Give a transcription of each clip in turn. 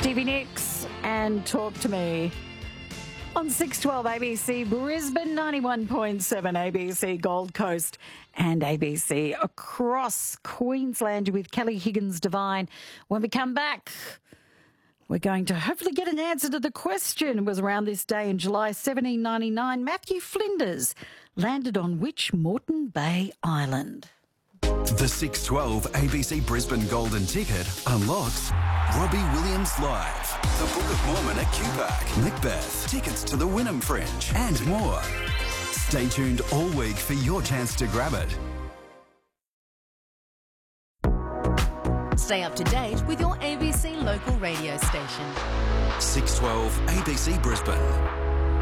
Stevie Nicks and Talk to Me on 612 ABC Brisbane, 91.7 ABC Gold Coast and ABC across Queensland with Kelly Higgins Devine. When we come back, we're going to hopefully get an answer to the question. It was around this day in July 1799. Matthew Flinders landed on which Moreton Bay island? The 612 ABC Brisbane Golden Ticket unlocks Robbie Williams Live, the Book of Mormon at QPAC, Macbeth, tickets to the Wynnum Fringe, and more. Stay tuned all week for your chance to grab it. Stay up to date with your ABC local radio station. 612 ABC Brisbane.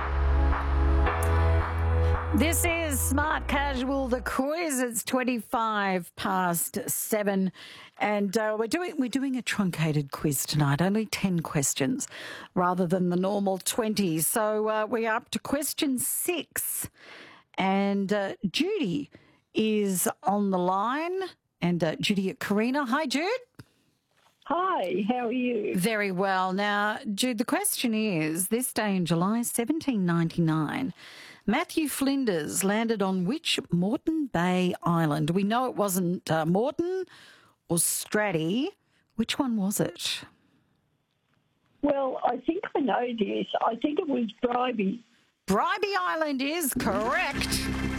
This is Smart Casual, the quiz. It's 25 past 7, and we're doing a truncated quiz tonight. Only 10 questions rather than the normal 20. So we're up to question 6, and Judy is on the line, and Judy at Carina. Hi, Jude. Hi, how are you? Very well. Now, Jude, the question is, this day in July 1799, Matthew Flinders landed on which Moreton Bay island? We know it wasn't Moreton or Stratty. Which one was it? Well, I think I know this. I think it was Bribie. Bribie Island is correct.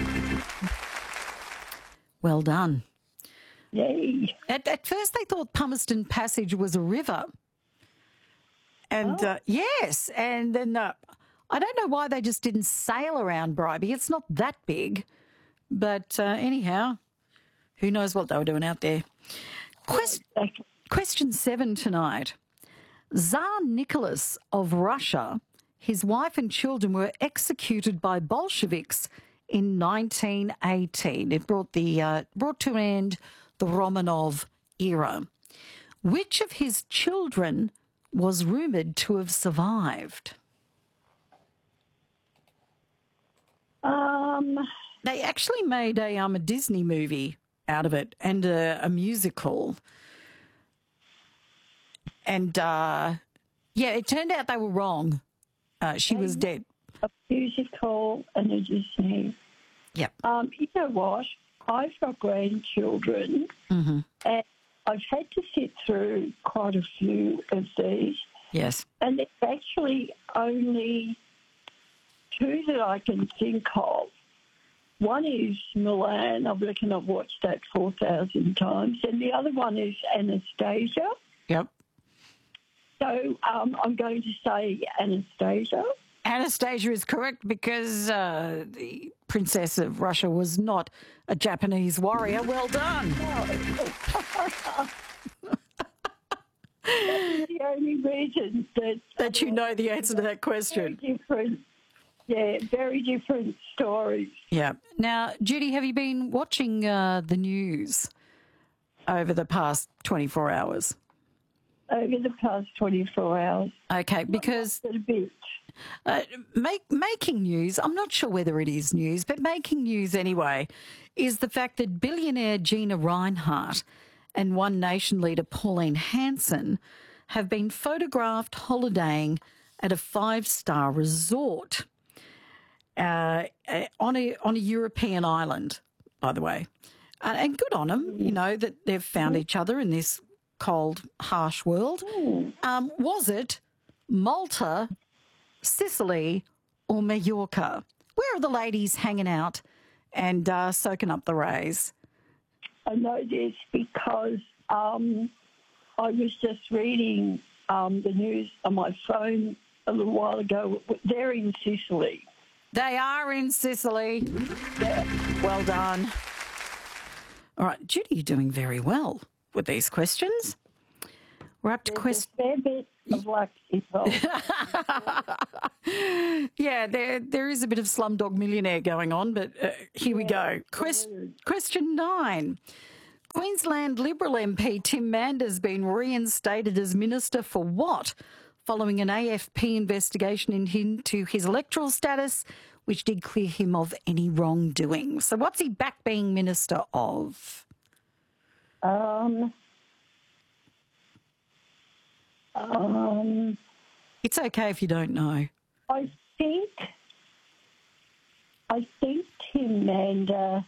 Well done. Yay. At first they thought Palmerston Passage was a river. And yes, and then I don't know why they just didn't sail around Bribie. It's not that big. But anyhow, who knows what they were doing out there. Question 7 tonight. Tsar Nicholas of Russia, his wife and children were executed by Bolsheviks in 1918. It brought to an end the Romanov era. Which of his children was rumoured to have survived? They actually made a Disney movie out of it and a musical. And, it turned out they were wrong. She was dead. A musical and a Disney. Yeah. You know what? I've got grandchildren, and I've had to sit through quite a few of these. Yes. And there's actually only 2 that I can think of. One is Milan. I reckon I've watched that 4,000 times. And the other one is Anastasia. Yep. So I'm going to say Anastasia. Anastasia is correct because the Princess of Russia was not a Japanese warrior. Well done. That's the only reason that you know the answer to that question. Very different. Yeah, very different stories. Yeah. Now, Judy, have you been watching the news over the past 24 hours? Over the past 24 hours. Okay, because a bit. Making news, I'm not sure whether it is news, but making news anyway, is the fact that billionaire Gina Rinehart and One Nation leader Pauline Hanson have been photographed holidaying at a 5-star resort on a European island, by the way. And good on them, you know, that they've found each other in this cold, harsh world. Was it Malta, Sicily, or Mallorca? Where are the ladies hanging out and soaking up the rays? I know this because I was just reading the news on my phone a little while ago. They're in Sicily. They are in Sicily. Yeah. Well done. All right, Judy, you're doing very well with these questions. We're up to question. A fair bit of luck involved. Yeah, there is a bit of Slumdog Millionaire going on, but here we go. Question 9. Queensland Liberal MP Tim Mander's been reinstated as Minister for what? Following an AFP investigation into his electoral status, which did clear him of any wrongdoing. So what's he back being Minister of? It's okay if you don't know. I think Tim Mander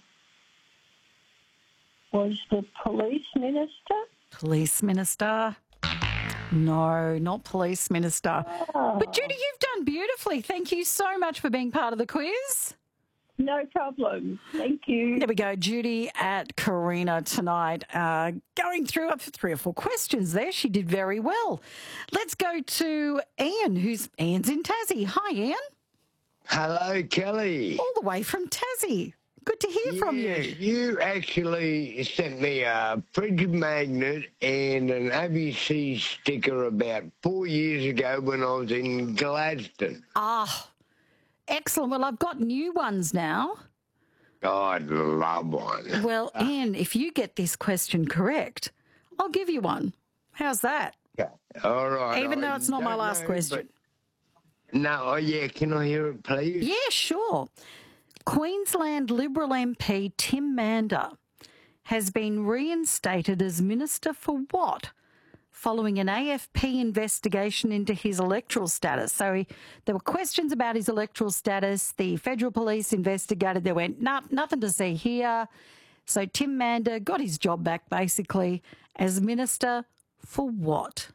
was the police minister. Police minister? No, not police minister. But Judy, you've done beautifully. Thank you so much for being part of the quiz. No problem. Thank you. There we go. Judy at Carina tonight, going through up to 3 or 4 questions there. She did very well. Let's go to Ian, Ian's in Tassie. Hi, Ian. Hello, Kelly. All the way from Tassie. Good to hear from you. You actually sent me a fridge magnet and an ABC sticker about 4 years ago when I was in Gladstone. Ah, excellent. Well, I've got new ones now. I'd love one. Well, Ian, if you get this question correct, I'll give you one. How's that? Yeah. All right. Even though it's not my last question. No, can I hear it, please? Yeah, sure. Queensland Liberal MP Tim Mander has been reinstated as Minister for what? Following an AFP investigation into his electoral status. So there were questions about his electoral status. The federal police investigated. They went, nothing to see here. So Tim Mander got his job back, basically, as Minister for what?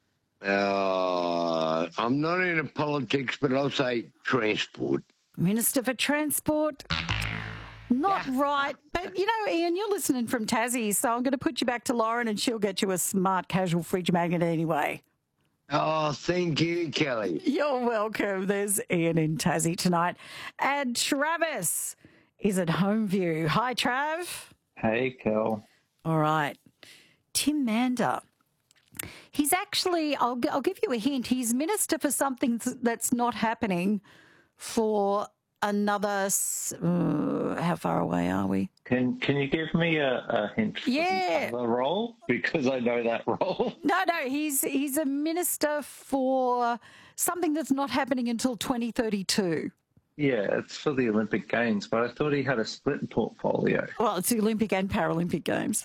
I'm not into politics, but I'll say transport. Minister for Transport. Not right. But, you know, Ian, you're listening from Tassie, so I'm going to put you back to Lauren and she'll get you a smart casual fridge magnet anyway. Oh, thank you, Kelly. You're welcome. There's Ian in Tassie tonight. And Travis is at Homeview. Hi, Trav. Hey, Kel. All right. Tim Mander. He's actually, I'll give you a hint, he's minister for something that's not happening for another, how far away are we? Can you give me a hint for the other role? Because I know that role. No, he's a minister for something that's not happening until 2032. Yeah, it's for the Olympic Games, but I thought he had a split portfolio. Well, it's the Olympic and Paralympic Games.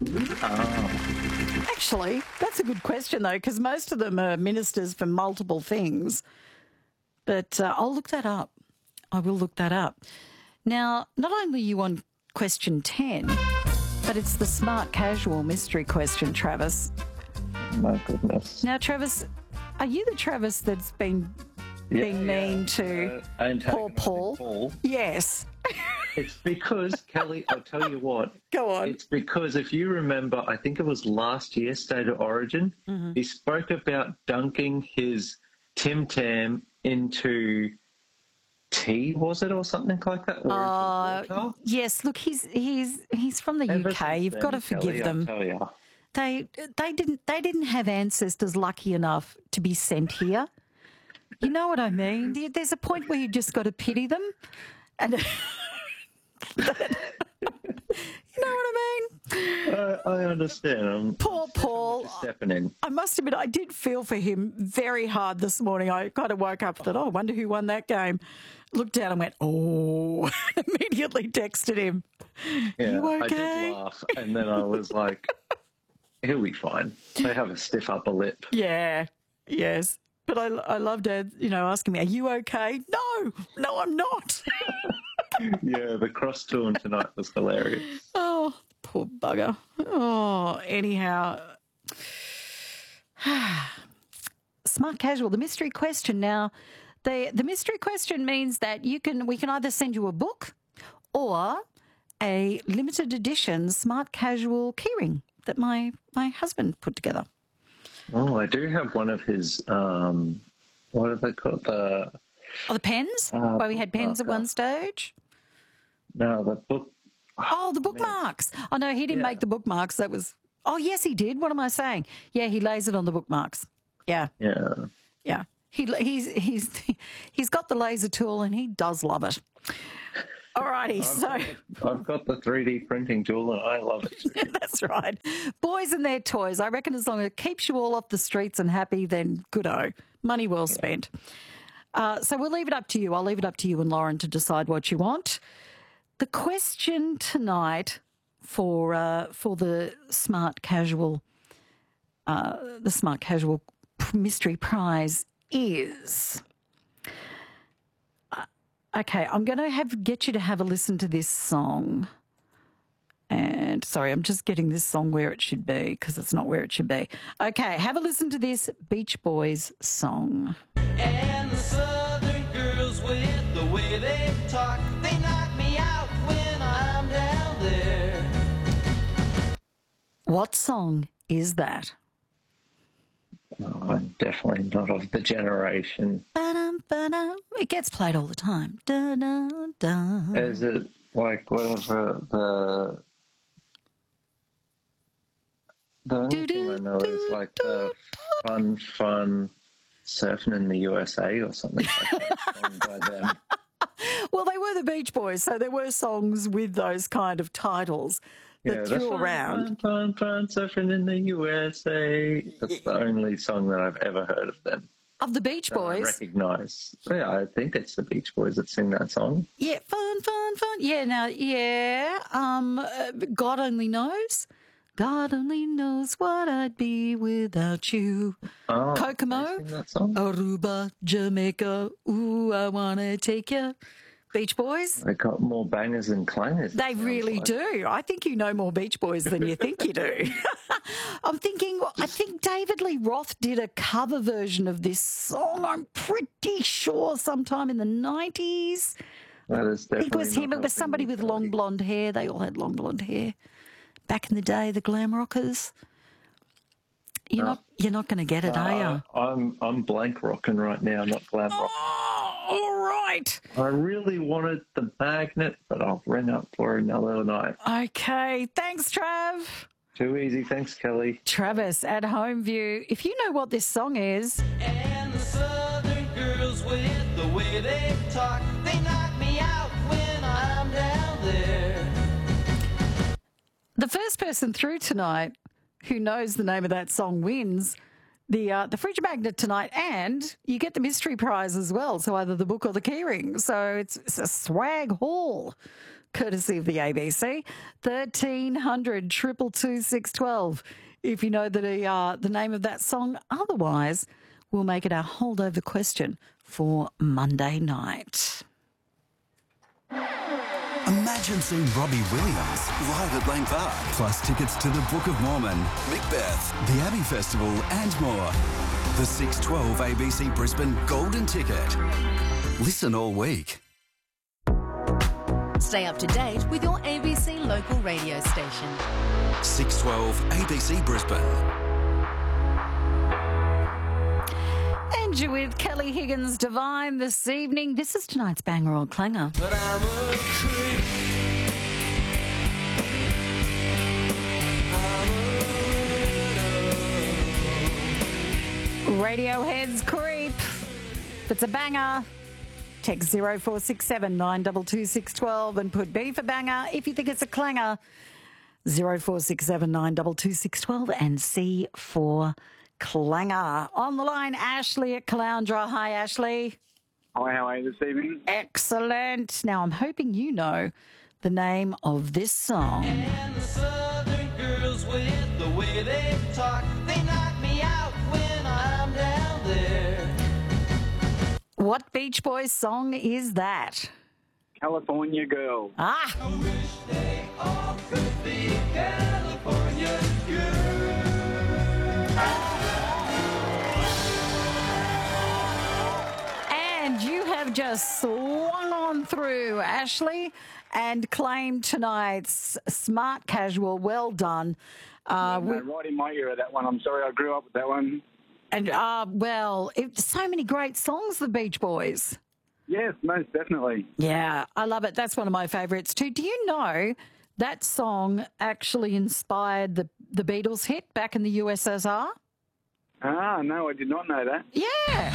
Oh. Actually, that's a good question, though, because most of them are ministers for multiple things. But I'll look that up. I will look that up. Now, not only are you on question 10, but it's the smart casual mystery question, Travis. My goodness. Now, Travis, are you the Travis that's been mean to poor Paul? Yes. It's because, Kelly, I'll tell you what. Go on. It's because if you remember, I think it was last year, State of Origin, he spoke about dunking his Tim Tam into tea, was it, or something like that? Yes. Look, he's from the UK. You've got to forgive them. I'll tell you. They didn't have ancestors lucky enough to be sent here. You know what I mean? There's a point where you just got to pity them, and you know what I mean? I understand. Poor Paul. Stepping in. I must admit, I did feel for him very hard this morning. I kind of woke up and thought, I wonder who won that game. Looked down and went, oh, immediately texted him. Yeah, you okay? I did laugh, and then I was like, he'll be fine. They have a stiff upper lip. Yeah, yes. But I loved Dad, asking me, are you okay? No, I'm not. Yeah, the cross tune tonight was hilarious. Oh, poor bugger. Oh, anyhow. Smart casual, the mystery question. Now, the mystery question means that we can either send you a book or a limited edition smart casual keyring that my husband put together. Oh, I do have one of his, what are they called? The pens? Where we had pens at one stage? No, the book. Oh, the bookmarks. Oh, no, he didn't make the bookmarks. That was... Oh, yes, he did. What am I saying? Yeah, he lays it on the bookmarks. Yeah. Yeah. Yeah. He's got the laser tool and he does love it. All righty, I've got the 3D printing tool and I love it. Yeah, that's right. Boys and their toys. I reckon as long as it keeps you all off the streets and happy, then good-o. Money well spent. So we'll leave it up to you. I'll leave it up to you and Lauren to decide what you want. The question tonight for the smart casual mystery prize is... Okay, I'm going to get you to have a listen to this song. And sorry, I'm just getting this song where it should be because it's not where it should be. Okay, have a listen to this Beach Boys song. And the southern girls with the way they talk, they knock me out when I'm down there. What song is that? Oh, I'm definitely not of the generation. Ba-dum, ba-dum. It gets played all the time. Da-da-da. Is it like whatever the only thing I know is like the fun surfing in the USA or something like that song by them. Well, they were the Beach Boys, so there were songs with those kind of titles that threw around. Fun surfing in the USA. That's the only song that I've ever heard of them. Of the Beach Boys? I recognise. Yeah, I think it's the Beach Boys that sing that song. Yeah, fun. Yeah, now, yeah. God Only Knows. God only knows what I'd be without you. Oh, Kokomo, they sing that song? Aruba, Jamaica, ooh, I want to take you. Beach Boys. They got more bangers than clangers. They really do. I think you know more Beach Boys than you think you do. I think David Lee Roth did a cover version of this song, I'm pretty sure, sometime in the 90s. That is definitely It was him. not It was somebody helping with me, long Kelly. blonde hair. They all had long blonde hair. Back in the day, the glam rockers. You're not going to get it, are you? I'm blank rocking right now, not glam rock. Oh, all right. I really wanted the magnet, but I'll rent up for another night. Okay. Thanks, Trav. Too easy. Thanks, Kelly. Travis at Homeview. If you know what this song is, And the southern girls with the way they talk, they knock me out when I'm down there. the first person through tonight who knows the name of that song wins the fridge magnet tonight, and you get the mystery prize as well. So either the book or the keyring. So it's a swag haul, courtesy of the ABC. 1300 222 612. If you know the name of that song, otherwise we'll make it our holdover question for Monday night. Imagine seeing Robbie Williams live at Lang Park, plus tickets to the Book of Mormon, Macbeth, the Abbey Festival, and more. The 612 ABC Brisbane Golden Ticket. Listen all week. Stay up to date with your ABC local radio station. 612 ABC Brisbane. And you're with Kelly Higgins Divine this evening. This is tonight's banger or clanger. But I'm a creep. Radiohead's Creep. If it's a banger, text 0467 922 612 and put B for banger. If you think it's a clanger, 0467 922 612 and C for clanger. On the line, Ashley at Caloundra. Hi, Ashley. Hi, how are you this evening? Excellent. Now, I'm hoping you know the name of this song. And the southern girls with the way they talk, they knock me out when I'm down there. What Beach Boys song is that? California Girl. Ah, I wish they all could be California girls. and you have just swung on through, Ashley, and claimed tonight's Smart Casual. Well done. Right in my era, that one. I'm sorry, I grew up with that one. And, so many great songs, the Beach Boys. Yes, most definitely. Yeah, I love it. That's one of my favourites too. Do you know that song actually inspired the Beatles hit back in the USSR? Ah, no, I did not know that. Yeah.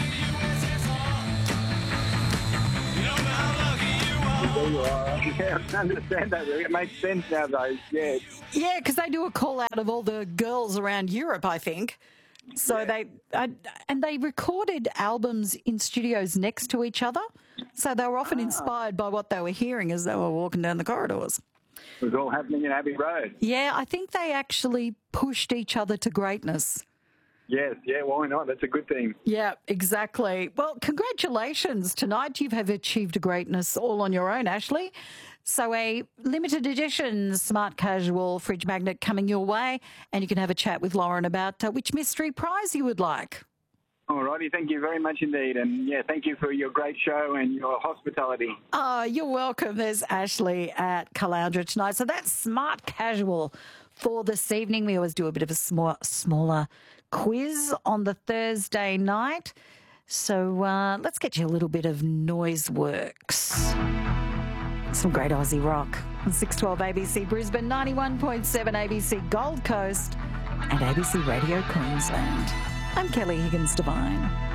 Yeah, I understand that. It makes sense nowadays, yeah. Yeah, because they do a call out of all the girls around Europe, I think. So they recorded albums in studios next to each other. So they were often inspired by what they were hearing as they were walking down the corridors. It was all happening in Abbey Road. Yeah, I think they actually pushed each other to greatness. Yes, yeah, why not? That's a good thing. Yeah, exactly. Well, congratulations tonight. You have achieved greatness all on your own, Ashley. So a limited edition smart casual fridge magnet coming your way, and you can have a chat with Lauren about which mystery prize you would like. All righty, thank you very much indeed. And, yeah, thank you for your great show and your hospitality. Oh, you're welcome. There's Ashley at Caloundra tonight. So that's smart casual for this evening. We always do a bit of a smaller quiz on the Thursday night. So let's get you a little bit of Noiseworks. Some great Aussie rock on 612 ABC Brisbane, 91.7 ABC Gold Coast and ABC Radio Queensland. I'm Kelly Higgins Devine.